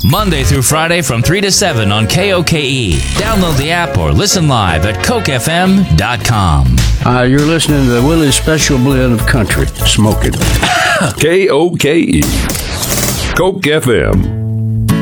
Monday through Friday from 3 to 7 on KOKE. Download the app or listen live at CokeFM.com. You're listening to the Willie's Special Blend of Country. Smoking. KOKE. Coke FM.